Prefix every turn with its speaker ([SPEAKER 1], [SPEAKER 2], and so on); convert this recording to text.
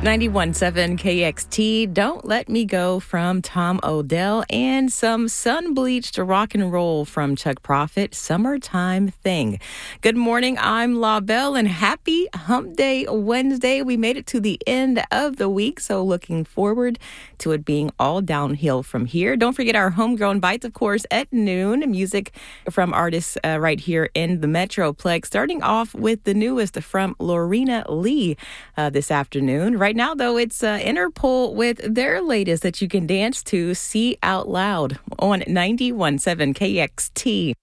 [SPEAKER 1] 91.7 KXT, Don't Let Me Go from Tom Odell, and some sun-bleached rock and roll from Chuck Prophet, Summertime Thing. Good morning, I'm La Belle, and happy Hump Day Wednesday. We made it to the end of the week, so looking forward to it being all downhill from here. Don't forget our Homegrown Bites, of course, at noon. Music from artists right here in the Metroplex, starting off with the newest from Lorena Lee this afternoon. Right now, though, it's Interpol with their latest that you can dance to, See Out Loud, on 91.7 KXT.